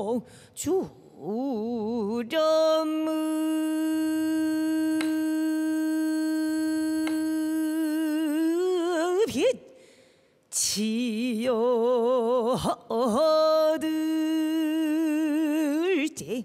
주름을 빛이여 얻을지.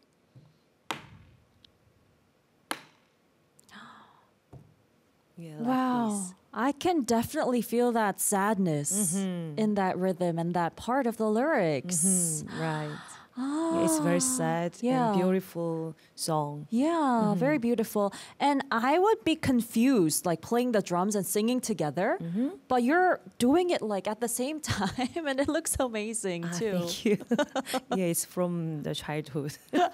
Wow. I can definitely feel that sadness in that rhythm and that part of the lyrics. Right. Yeah, it's very sad yeah. and beautiful song. Yeah, very beautiful. And I would be confused, like playing the drums and singing together, but you're doing it like at the same time, and it looks amazing too. Thank you. Yeah, it's from the childhood.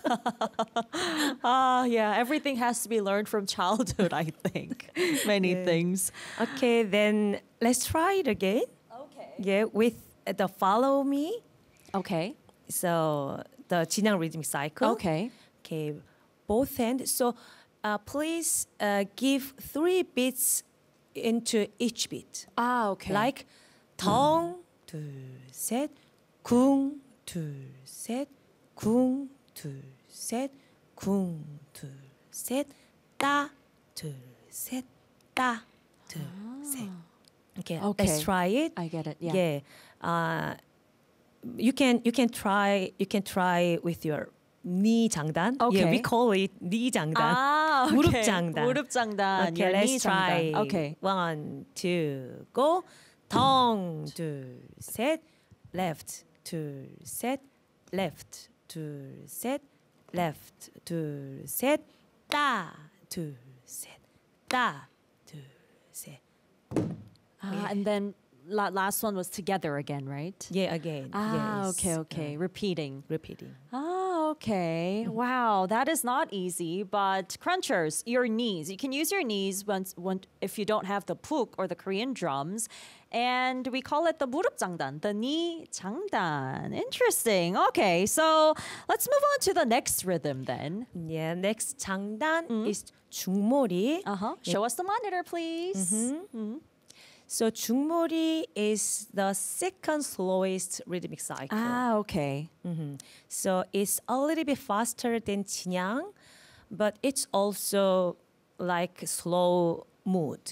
Yeah, everything has to be learned from childhood, I think. Many things. Okay, then let's try it again. Okay. Yeah, with the follow me. Okay. So the 진양 rhythmic cycle. Okay. Okay, both hands. So please give 3 beats into each beat. Okay. Like 덩, 둘, 셋, 쿵, 둘, 셋, 쿵, 둘, 셋, 쿵, 둘, 셋, 따, 둘, 셋, 따, 둘, 셋. Okay, let's try it. I get it. Yeah. Yeah. You can try with your knee 장단. Okay. Yeah, we call it knee 장단. Okay. 무릎 장단. 무릎 장단. Okay, your knee let's try. 장단. Okay. 1, 2, go. 덩, 둘, 셋, left, 둘, 셋, left, 둘, 셋, left, 둘, 셋, 따, 둘, 셋, 따, 둘, 셋. And then last one was together again, right? Yeah, again. Yes. Okay. Repeating. Repeating. Okay. Wow, that is not easy. But crunchers, your knees. You can use your knees if you don't have the puk or the Korean drums. And we call it the 무릎 장단, the knee 장단. Interesting. Okay, so let's move on to the next rhythm then. Yeah, next 장단 is 중머리. Show us the monitor, please. So 중머리 is the second slowest rhythmic cycle. Okay. So it's a little bit faster than 진양, but it's also like slow mood.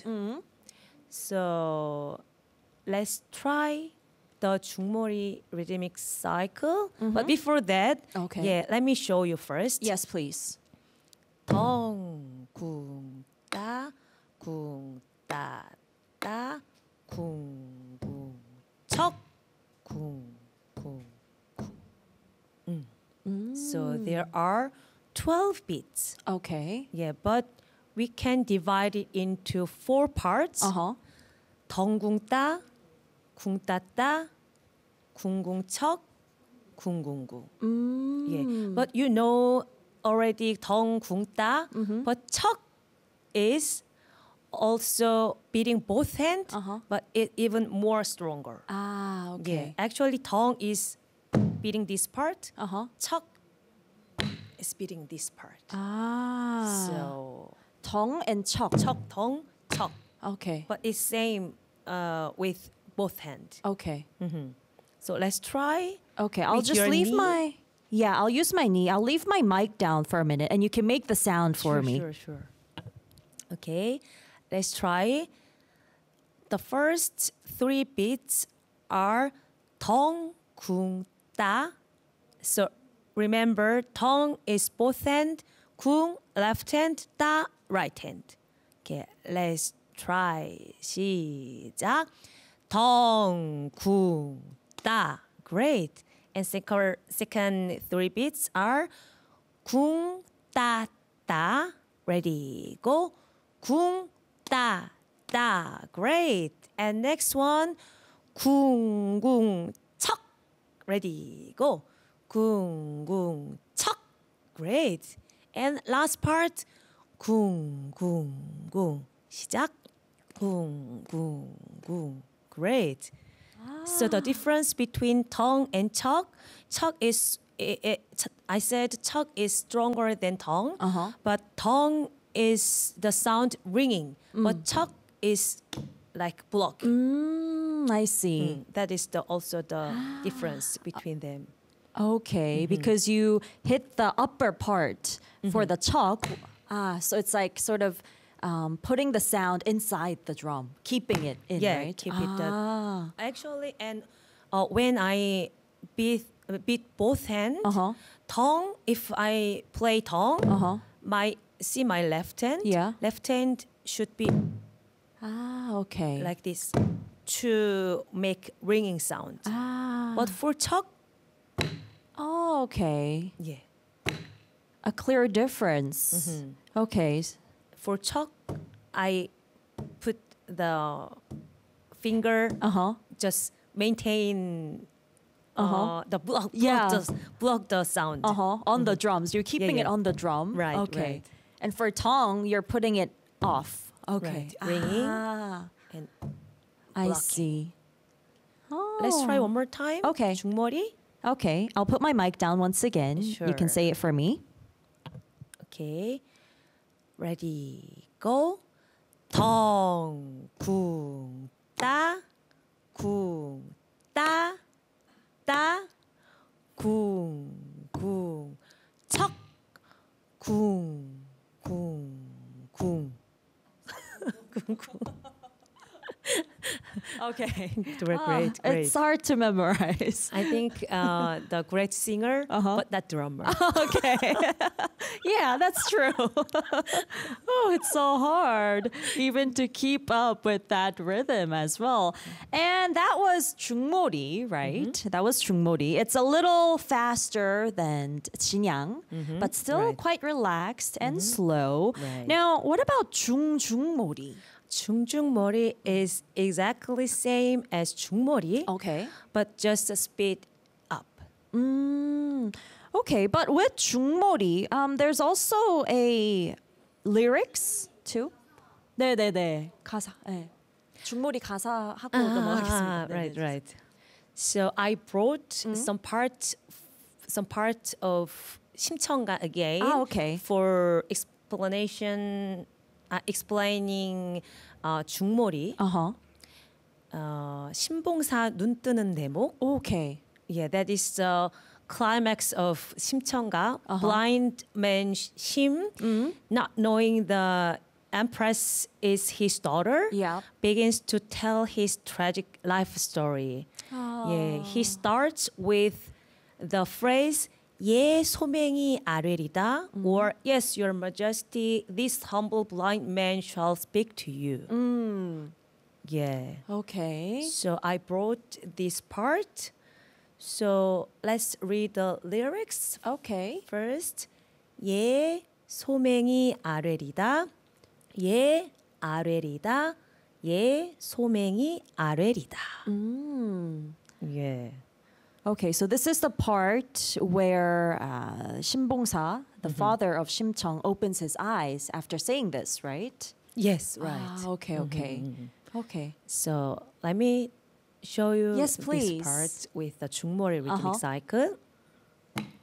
So let's try the 중머리 rhythmic cycle. But before that, yeah, let me show you first. Yes, please. 덩, 쿵, 따, 쿵, 따, 따, 쿵, 쿵, 척, 쿵, 쿵, 쿵. So there are 12 beats. Okay. Yeah, but we can divide it into 4 parts. 덩궁따, 쿵따따, 쿵궁척, 쿵궁구. Yeah, but you know already 덩궁따, but 척 is also beating both hands, but it even more stronger. Okay. Yeah, actually 덩 is beating this part. 척 is beating this part. So 덩 and 척. 척, 덩, 척. Okay. But it's same with both hands. Okay. So let's try. Okay, I'll with just your leave knee. I'll use my knee. I'll leave my mic down for a minute and you can make the sound for me. Sure. Okay, let's try. The first 3 beats are 덩, 쿵, 따. So remember, 덩 is both hand, 쿵 left hand, 따 right hand. Okay, let's try. 시작. 덩, 쿵, 따. Great. And second 3 beats are 쿵, 따, 따. Ready, go. 쿵, 따, 따. Great. And next one, 쿵, 쿵, 척. Ready, go. 쿵, 쿵, 척. Great. And last part, 쿵, 쿵, 쿵. 시작. 쿵, 쿵, 쿵. Great. So the difference between 덩 and 척 is, I said 척 is stronger than 덩, but 덩 is the sound ringing, but 척 is like block. I see. That is also the difference between them. Okay, because you hit the upper part for the 척. So it's like sort of putting the sound inside the drum, keeping it in, Yeah, right? keep it. Actually, and when I beat both hands, tongue. If I play tongue, my left hand. Yeah. Left hand should be Okay. like this to make ringing sound. But for 척, Okay. yeah. A clear difference. Okay. For 척, I put the finger just maintain the block the sound. On the drums. You're keeping it yeah. on the drum. Right, Okay. right. And for tongue, you're putting it off. Okay. Right. Ringing and I blocking. see. Oh. Let's try one more time. Okay. 중머리. Okay. I'll put my mic down once again. Sure. You can say it for me. Okay. Ready. Go. 덩, 쿵, 따, 쿵, 따, 따, 쿵, 쿵, 척, 쿵, 쿵, 쿵. Okay. Great. It's hard to memorize. I think the great singer, but not drummer. Okay. Yeah, that's true. Oh, it's so hard even to keep up with that rhythm as well. And that was 중머리, right? That was 중머리. It's a little faster than 진양, but still Right. quite relaxed and slow. Right. Now, what about 중중머리? 중중머리 is exactly same as 중머리, Okay. but just a speed up. Okay, but with 중머리, there's also a lyrics too. 네. 가사. 네. 중머리 가사 하고 넘어가겠습니다. Right. So I brought some part of 심청가 again Okay. for explanation, explaining 중머리. 신봉사 눈 뜨는 대목. Okay. Yeah, that is the climax of 심청가. Blind man 심, not knowing the empress is his daughter, Yeah. begins to tell his tragic life story. Yeah, he starts with the phrase 예 소명이 아뢰리다, or yes, your majesty, this humble blind man shall speak to you. Yeah. Okay. So I brought this part. So let's read the lyrics Okay. first. 예 소명이 아뢰리다. 예 아뢰리다. 예 소명이 아뢰리다. Yeah. Okay, so this is the part where 신봉사, the father of Shimcheong, opens his eyes after saying this, right? Yes, right. Okay. Okay. So let me show you Yes, this please. part with the 중머리 rhythmic cycle.